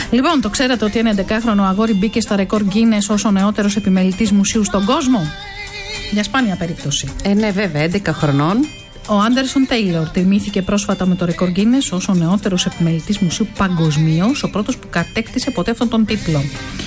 Λοιπόν, το ξέρατε ότι ένα 11χρονο αγόρι μπήκε στα ρεκόρ Guinness ως ο νεότερος επιμελητής μουσείου στον κόσμο? Μια σπάνια περίπτωση. Ναι, βέβαια, 11 χρονών. Ο Άντερσον Τέιλορ τιμήθηκε πρόσφατα με το ρεκόρ Guinness ως ο νεότερος επιμελητής μουσείου παγκοσμίως, ο πρώτος που κατέκτησε ποτέ αυτόν τον τίτλο.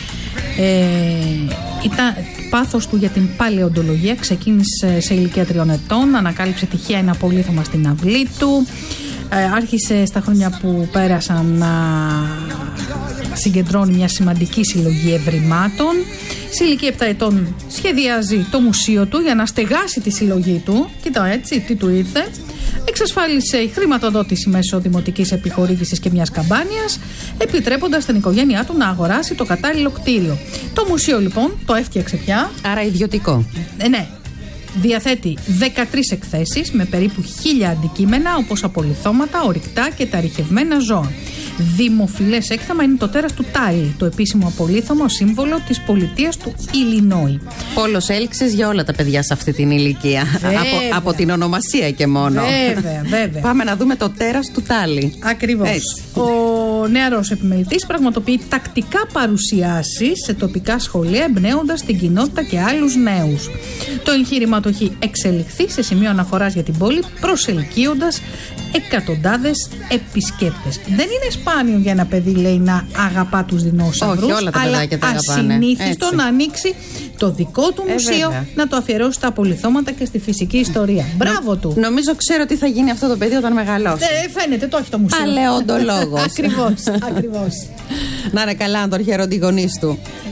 Ήταν πάθος του για την παλαιοντολογία. Ξεκίνησε σε ηλικία 3 ετών, ανακάλυψε τυχαία ένα απολίθωμα στην αυλή του. Άρχισε στα χρόνια που πέρασαν να συγκεντρώνει μια σημαντική συλλογή ευρημάτων. Σε ηλικία 7 ετών σχεδιάζει το μουσείο του για να στεγάσει τη συλλογή του. Κοίτα έτσι, τι του ήρθε. Εξασφάλισε η χρηματοδότηση μέσω δημοτικής επιχορήγησης και μιας καμπάνιας, επιτρέποντας στην οικογένειά του να αγοράσει το κατάλληλο κτίριο. Το μουσείο λοιπόν το έφτιαξε πια. Άρα ιδιωτικό. Ναι. Διαθέτει 13 εκθέσεις με περίπου 1000 αντικείμενα, όπως απολιθώματα, ορυκτά και τα ρηχευμένα ζώα. Δημοφιλές έκθαμα είναι το τέρας του Τάλι, το επίσημο απολίθωμα, σύμβολο της πολιτείας του Ιλινόι. Πόλος έλξης για όλα τα παιδιά σε αυτή την ηλικία. Από την ονομασία και μόνο. Βέβαια. Πάμε να δούμε το τέρας του Τάλι. Ακριβώς. Έτσι. Ο νεαρός επιμελητής πραγματοποιεί τακτικά παρουσιάσεις σε τοπικά σχολεία, εμπνέοντας την κοινότητα και άλλους νέους. Το εγχείρημα το έχει εξελιχθεί σε σημείο αναφοράς για την πόλη, προσελκύοντας εκατοντάδες επισκέπτες. Δεν είναι σπάνιο για ένα παιδί, λέει, να αγαπά τους δεινόσαυρους. Όχι, όλα τα παιδάκια τα αγαπάνε. Ασυνήθιστο να ανοίξει το δικό του μουσείο, βέβαια. να το αφιερώσει στα απολιθώματα και στη φυσική ιστορία. Μπράβο του. Νομίζω ξέρω τι θα γίνει αυτό το παιδί όταν μεγαλώσει. Φαίνεται, το έχει το μουσείο. Παλαιοντολόγος. Ακριβώς. Να είναι καλά να το αρχιερώνει οι γονείς του.